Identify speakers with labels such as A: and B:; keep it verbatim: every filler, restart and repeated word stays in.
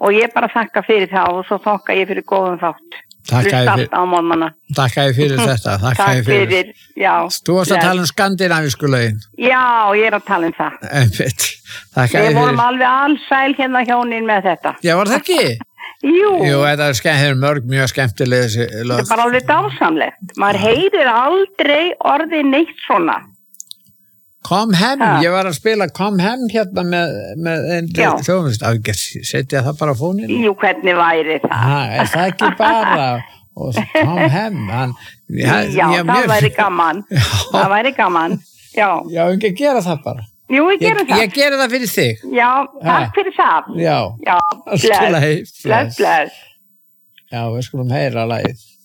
A: og ég bara þakka fyrir það og svo þakka ég fyrir góðum þátt.
B: Þakka ég
A: fyrir, á morgnana.
B: Þakka ég fyrir þetta. Þakka
A: Takk
B: ég fyrir.
A: fyrir, já.
B: Þú varst að tala um skandinavísku lögin.
A: Já, ég er að tala um það.
B: Einmitt. Þakka ég fyrir.
A: Við vorum alveg allsæl hérna hjónin með þetta.
B: Já, var það ekki?
A: Jú.
B: Jú, þetta er skemmt, mörg mjög skemmtileg þessi lög.
A: Þetta er bara alveg dásamlegt. Maður heyrir aldrei orðið neitt svona.
B: Kom hem,
A: ha.
B: Ég var að spila Kom hem hérna með, með einn þjóðumist, af ekki setja það bara á fóninu.
A: Jú, hvernig væri það?
B: Ha, er það ekki bara, og svo Kom hem, hann...
A: Já, já það mér... væri gaman, já. Það væri gaman, já.
B: Já, ekki gera það bara.
A: Jú, ég gera
B: ég,
A: það.
B: Ég gera það fyrir þig.
A: Já, takk ha. Fyrir það.
B: Já,
A: já bless,
B: bless,
A: bless, bless.
B: Já, við skulum heyra lagið.